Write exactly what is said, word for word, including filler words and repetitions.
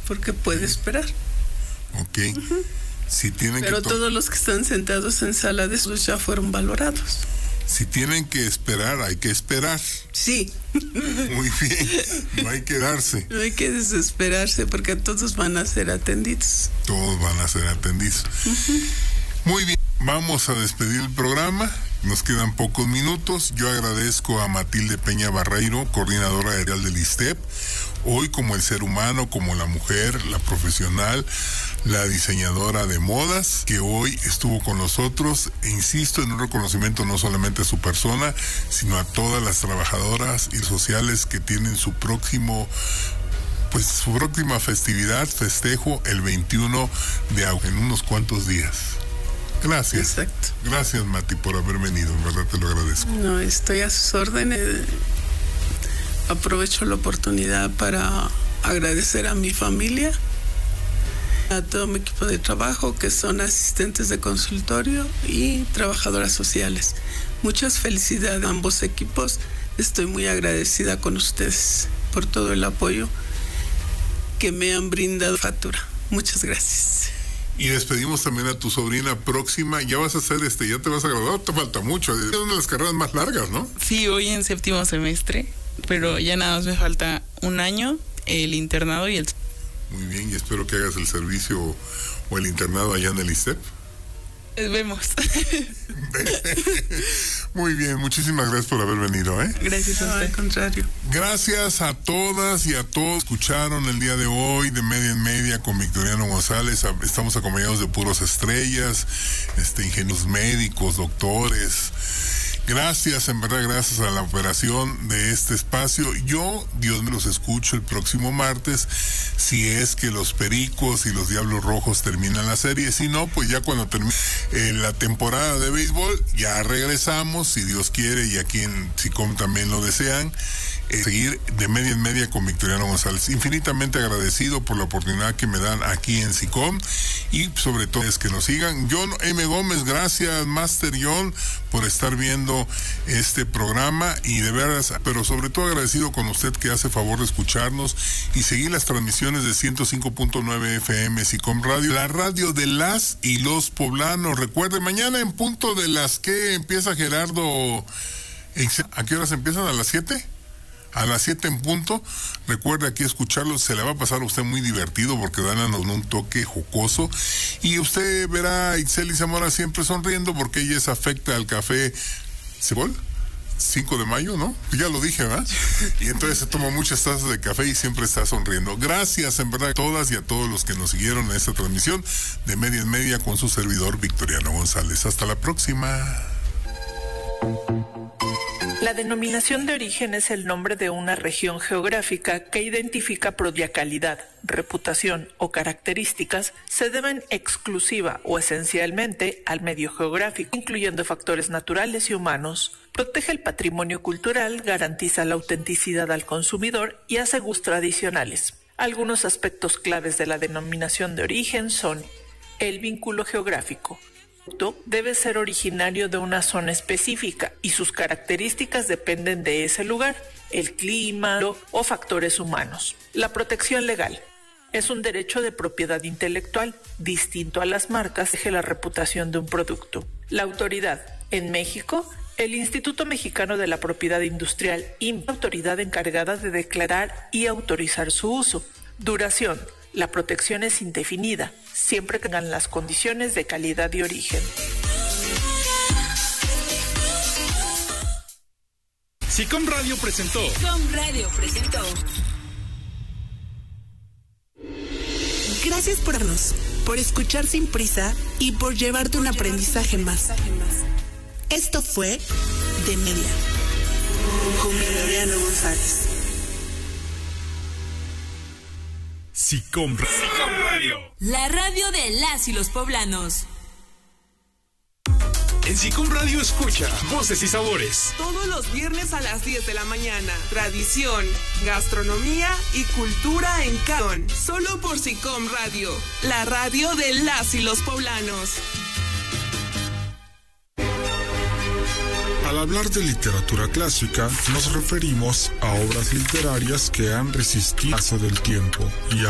porque puede esperar. Ok. Uh-huh. Si tienen Pero que to- todos los que están sentados en sala de estudios ya fueron valorados. Si tienen que esperar, hay que esperar. Sí. Muy bien, no hay que darse. No hay que desesperarse porque todos van a ser atendidos. Todos van a ser atendidos. Uh-huh. Muy bien, vamos a despedir el programa. Nos quedan pocos minutos. Yo agradezco a Matilde Peña Barreiro, coordinadora general del I S T E P. Hoy, como el ser humano, como la mujer, la profesional, la diseñadora de modas, que hoy estuvo con nosotros, e insisto en un reconocimiento no solamente a su persona, sino a todas las trabajadoras y sociales que tienen su próximo, pues su próxima festividad, festejo, el veintiuno de agosto, en unos cuantos días. Gracias. Exacto. Gracias, Mati, por haber venido, en verdad te lo agradezco. No, estoy a sus órdenes. Aprovecho la oportunidad para agradecer a mi familia, a todo mi equipo de trabajo, que son asistentes de consultorio y trabajadoras sociales. Muchas felicidades a ambos equipos. Estoy muy agradecida con ustedes por todo el apoyo que me han brindado Factura. Muchas gracias. Y despedimos también a tu sobrina próxima. Ya vas a hacer este, ya te vas a graduar, te falta mucho. Es una de las carreras más largas, ¿no? Sí, voy en séptimo semestre, pero ya nada más me falta un año, el internado y el... Muy bien, y espero que hagas el servicio o el internado allá en el I S T E P. Vemos. Muy bien, muchísimas gracias por haber venido, ¿eh? Gracias a usted. No, al contrario. Gracias a todas y a todos. Escucharon el día de hoy de Media en Media con Victoriano González. Estamos acompañados de puros estrellas, este, ingenieros médicos, doctores. Gracias, en verdad, gracias a la operación de este espacio. Yo, Dios me los escucho el próximo martes, si es que los Pericos y los Diablos Rojos terminan la serie. Si no, pues ya cuando termine eh, la temporada de béisbol, ya regresamos, si Dios quiere, y aquí en SICOM también lo desean. Eh, seguir de Media en Media con Victoriano González. Infinitamente agradecido por la oportunidad que me dan aquí en SICOM y sobre todo es que nos sigan. John M. Gómez, gracias, Master John, por estar viendo este programa y de veras, pero sobre todo agradecido con usted que hace favor de escucharnos y seguir las transmisiones de ciento cinco punto nueve F M SICOM Radio, la radio de las y los poblanos. Recuerde, mañana en punto de las que empieza Gerardo. ¿A qué horas empiezan? ¿A las siete? A las siete en punto. Recuerde aquí escucharlo, se le va a pasar a usted muy divertido porque dan a un toque jocoso y usted verá a Ixeli Zamora siempre sonriendo porque ella es afecta al café Cebol, cinco de mayo, ¿no? Ya lo dije, ¿verdad? Y entonces se toma muchas tazas de café y siempre está sonriendo. Gracias en verdad a todas y a todos los que nos siguieron en esta transmisión de Media en Media con su servidor Victoriano González. Hasta la próxima. La denominación de origen es el nombre de una región geográfica que identifica propia calidad, reputación o características se deben exclusiva o esencialmente al medio geográfico, incluyendo factores naturales y humanos. Protege el patrimonio cultural, garantiza la autenticidad al consumidor y hace gustos tradicionales. Algunos aspectos claves de la denominación de origen son el vínculo geográfico. Debe ser originario de una zona específica y sus características dependen de ese lugar, el clima o factores humanos. La protección legal es un derecho de propiedad intelectual distinto a las marcas que la reputación de un producto. La autoridad en México, el Instituto Mexicano de la Propiedad Industrial, I M P, autoridad encargada de declarar y autorizar su uso. Duración. La protección es indefinida, siempre que tengan las condiciones de calidad y origen. SICOM Radio presentó. SICOM Radio presentó. Gracias por vernos, por escuchar sin prisa y por llevarte un aprendizaje más. Esto fue De Media con Victoriano González. SICOM Radio. La radio de las y los poblanos. En SICOM Radio escucha Voces y Sabores. Todos los viernes a las diez de la mañana. Tradición, gastronomía y cultura en Cadón. Solo por SICOM Radio. La radio de las y los poblanos. Al hablar de literatura clásica, nos referimos a obras literarias que han resistido el paso del tiempo y